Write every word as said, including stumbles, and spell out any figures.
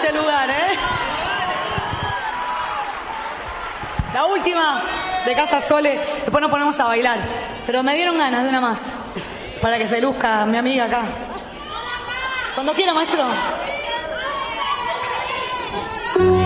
este lugar, ¿eh? La última de Casa Sole, después nos ponemos a bailar. Pero me dieron ganas de una más, para que se luzca mi amiga acá. Cuando quiera, maestro.